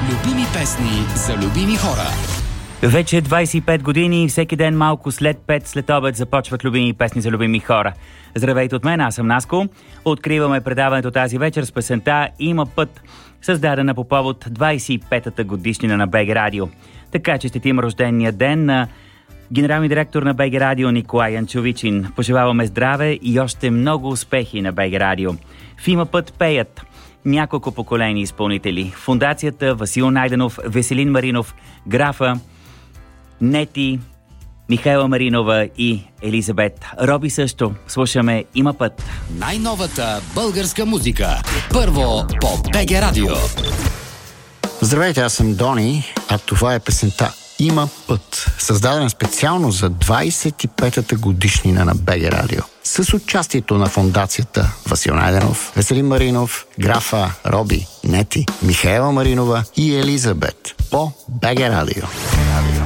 Любими песни за любими хора. Вече 25 години и всеки ден малко след 5 след обед започват любими песни за любими хора. Здравейте от мен, аз съм Наско. Откриваме предаването тази вечер с песента "Има път", създадена по повод 25-та годишнина на БГ Радио. Така че щетим рождения ден на генералния директор на БГ Радио Николай Янчовичин. Пожелаваме здраве и още много успехи на БГ Радио. В "Има път" пеят няколко поколения изпълнители: Фондацията, Васил Найденов, Веселин Маринов, Графа, Нети, Михайла Маринова и Елизабет. Роби също. Слушаме "Има път". Най-новата българска музика. Първо по БГ Радио. Здравейте, аз съм Дони, а това е песента "Има път", създадена специално за 25-та годишнина на БГ Радио. С участието на Фондацията, Васил Найденов, Веселин Маринов, Графа, Роби, Нети, Михайла Маринова и Елизабет по БГ Радио.